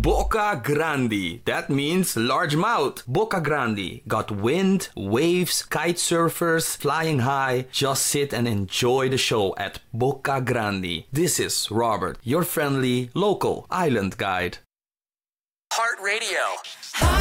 Boca Grande. That means large mouth. Boca Grande. Got wind, waves, kite surfers, flying high. Just sit and enjoy the show at Boca Grande. This is Robert, your friendly local island guide. Heart Radio.